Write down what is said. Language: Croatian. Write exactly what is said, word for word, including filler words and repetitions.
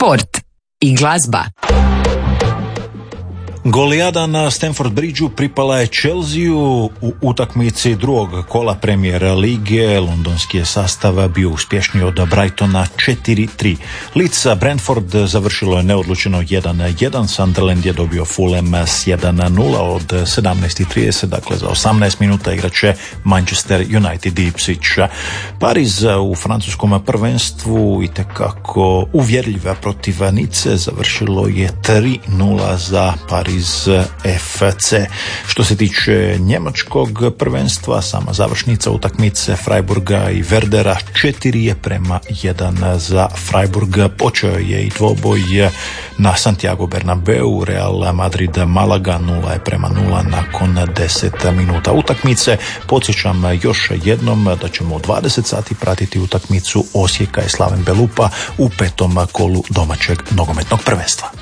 sport i glazba. Golijada na Stamford Bridgeu pripala je Chelsea u utakmici drugog kola Premier lige. Londonski je sastav bio uspješniji od Brightona četiri tri. Leeds Brentford završilo je neodlučeno jedan jedan. Sunderland je dobio Fulham s jedan nula od sedamnaest i trideset, dakle za osamnaest minuta igraće Manchester United i Ipswich. Pariz u francuskom prvenstvu itekako uvjerljiva protiv Nice, završilo je tri nula za Pariz iz F C. Što se tiče njemačkog prvenstva, sama završnica utakmice Freiburga i Werdera četiri je prema jedan za Freiburg. Počeo je i dvoboj na Santiago Bernabeu, Real Madrid Malaga nula je prema nula nakon deset minuta utakmice. Podsjećam još jednom da ćemo u dvadeset sati pratiti utakmicu Osijeka i Slaven Belupa u petom kolu domaćeg nogometnog prvenstva.